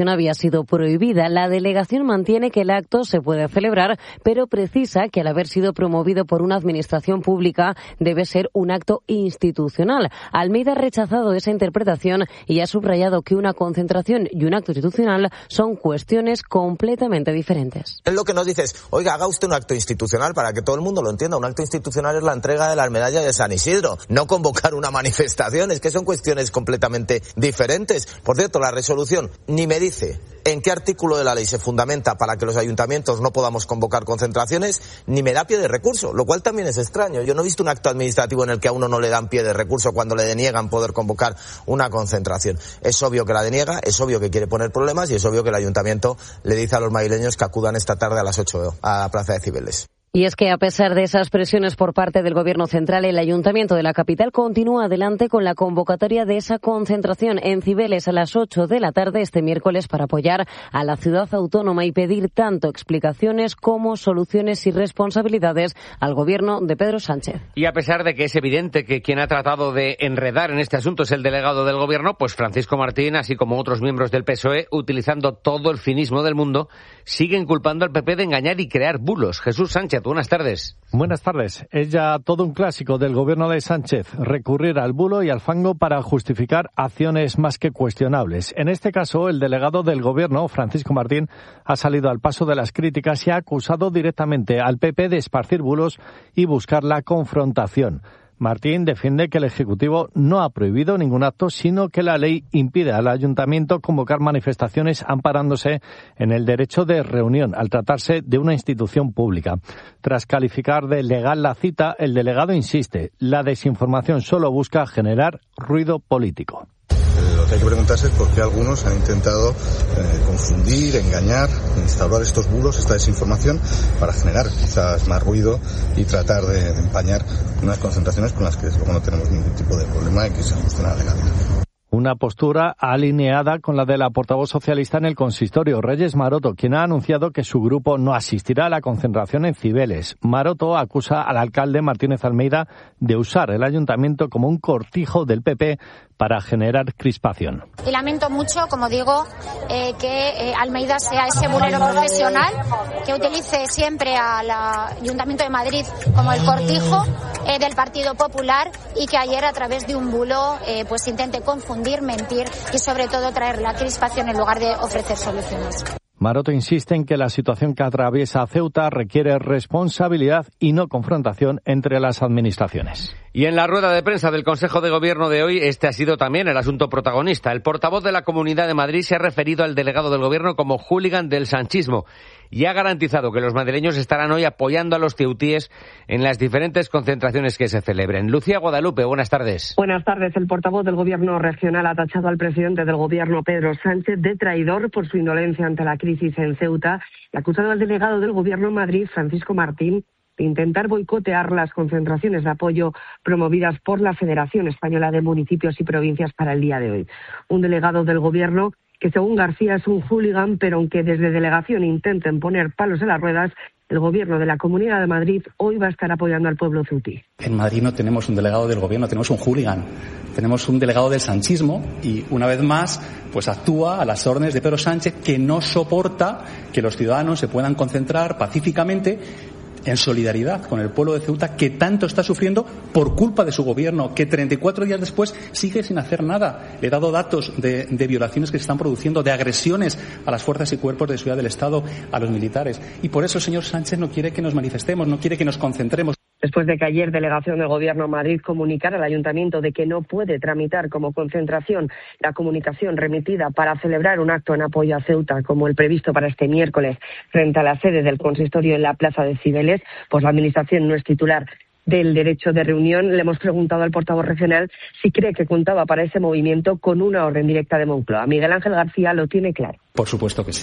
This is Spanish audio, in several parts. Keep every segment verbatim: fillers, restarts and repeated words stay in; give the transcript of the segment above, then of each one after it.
había sido prohibida. La delegación mantiene que el acto se puede celebrar, pero precisa que al haber sido promovido por una administración pública debe ser un acto institucional. Almeida ha rechazado esa interpretación y ha subrayado que una concentración y un acto institucional son cuestiones completamente diferentes. Él lo que nos dice es, oiga, haga usted un acto institucional para que todo el mundo lo entienda. Un acto institucional es la entrega de las medallas de San Isidro, no convocar una manifestación. Es que son cuestiones completamente diferentes. Por cierto, la resolución ni me dice en qué artículo de la ley se fundamenta para que los ayuntamientos no podamos convocar concentraciones, ni me da pie de recurso, lo cual también es extraño. Yo no he visto un acto administrativo en el que a uno no le dan pie de recurso cuando le deniegan poder convocar una concentración. Es obvio que la deniega, es obvio que quiere poner problemas y es obvio que el ayuntamiento le dice a los madrileños que acudan esta tarde a las ocho a la Plaza de Cibeles. Y es que a pesar de esas presiones por parte del Gobierno central, el Ayuntamiento de la capital continúa adelante con la convocatoria de esa concentración en Cibeles a las ocho de la tarde este miércoles para apoyar a la ciudad autónoma y pedir tanto explicaciones como soluciones y responsabilidades al Gobierno de Pedro Sánchez. Y a pesar de que es evidente que quien ha tratado de enredar en este asunto es el delegado del Gobierno, pues Francisco Martín, así como otros miembros del P S O E, utilizando todo el cinismo del mundo, siguen culpando al P P de engañar y crear bulos. Jesús Sánchez, buenas tardes. Buenas tardes. Es ya todo un clásico del gobierno de Sánchez, recurrir al bulo y al fango para justificar acciones más que cuestionables. En este caso, el delegado del gobierno, Francisco Martín, ha salido al paso de las críticas y ha acusado directamente al P P de esparcir bulos y buscar la confrontación. Martín defiende que el Ejecutivo no ha prohibido ningún acto, sino que la ley impide al Ayuntamiento convocar manifestaciones amparándose en el derecho de reunión, al tratarse de una institución pública. Tras calificar de legal la cita, el delegado insiste, la desinformación solo busca generar ruido político. Lo que hay que preguntarse es por qué algunos han intentado eh, confundir, engañar, instaurar estos bulos, esta desinformación, para generar quizás más ruido y tratar de, de empañar unas concentraciones con las que luego no tenemos ningún tipo de problema y que se ajusten a la legalidad. Una postura alineada con la de la portavoz socialista en el consistorio, Reyes Maroto, quien ha anunciado que su grupo no asistirá a la concentración en Cibeles. Maroto acusa al alcalde Martínez Almeida de usar el ayuntamiento como un cortijo del P P para generar crispación. Y lamento mucho, como digo, eh, que eh, Almeida sea ese bulero profesional, que utilice siempre al Ayuntamiento de Madrid como el cortijo eh, del Partido Popular y que ayer a través de un bulo eh, pues intente confundir, mentir y sobre todo traer la crispación en lugar de ofrecer soluciones. Maroto insiste en que la situación que atraviesa Ceuta requiere responsabilidad y no confrontación entre las administraciones. Y en la rueda de prensa del Consejo de Gobierno de hoy, este ha sido también el asunto protagonista. El portavoz de la Comunidad de Madrid se ha referido al delegado del Gobierno como hooligan del sanchismo y ha garantizado que los madrileños estarán hoy apoyando a los ceutíes en las diferentes concentraciones que se celebren. Lucía Guadalupe, buenas tardes. Buenas tardes. El portavoz del Gobierno regional ha tachado al presidente del Gobierno, Pedro Sánchez, de traidor por su indolencia ante la crisis en Ceuta y ha acusado al delegado del Gobierno en Madrid, Francisco Martín, de intentar boicotear las concentraciones de apoyo promovidas por la Federación Española de Municipios y Provincias para el día de hoy. Un delegado del Gobierno que, según García, es un hooligan, pero aunque desde delegación intenten poner palos en las ruedas, el Gobierno de la Comunidad de Madrid hoy va a estar apoyando al pueblo ceutí. En Madrid no tenemos un delegado del Gobierno, tenemos un hooligan. Tenemos un delegado del sanchismo y, una vez más, pues actúa a las órdenes de Pedro Sánchez, que no soporta que los ciudadanos se puedan concentrar pacíficamente en solidaridad con el pueblo de Ceuta, que tanto está sufriendo por culpa de su gobierno, que treinta y cuatro días después sigue sin hacer nada. Le he dado datos de, de violaciones que se están produciendo, de agresiones a las fuerzas y cuerpos de seguridad del Estado, a los militares. Y por eso el señor Sánchez no quiere que nos manifestemos, no quiere que nos concentremos. Después de que ayer delegación del Gobierno en Madrid comunicara al Ayuntamiento de que no puede tramitar como concentración la comunicación remitida para celebrar un acto en apoyo a Ceuta, como el previsto para este miércoles frente a la sede del consistorio en la Plaza de Cibeles, pues la Administración no es titular del derecho de reunión. Le hemos preguntado al portavoz regional si cree que contaba para ese movimiento con una orden directa de Moncloa. Miguel Ángel García lo tiene claro. Por supuesto que sí.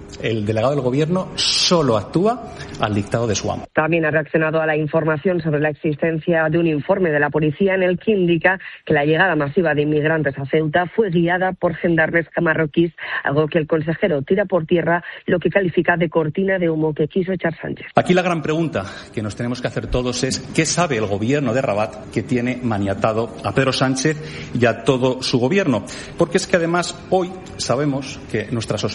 El delegado del Gobierno solo actúa al dictado de su amo. También ha reaccionado a la información sobre la existencia de un informe de la policía en el que indica que la llegada masiva de inmigrantes a Ceuta fue guiada por gendarmes marroquíes, algo que el consejero tira por tierra, lo que califica de cortina de humo que quiso echar Sánchez. Aquí la gran pregunta que nos tenemos que hacer todos es ¿qué sabe el Gobierno de Rabat que tiene maniatado a Pedro Sánchez y a todo su Gobierno? Porque es que además hoy sabemos que nuestra